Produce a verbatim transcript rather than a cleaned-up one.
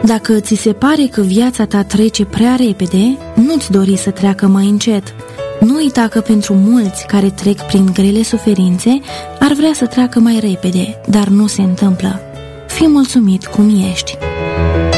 Dacă ți se pare că viața ta trece prea repede, nu-ți dori să treacă mai încet. Nu uita că pentru mulți care trec prin grele suferințe, ar vrea să treacă mai repede, dar nu se întâmplă. Fii mulțumit cum ești.